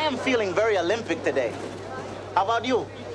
am feeling very Olympic today. How about you?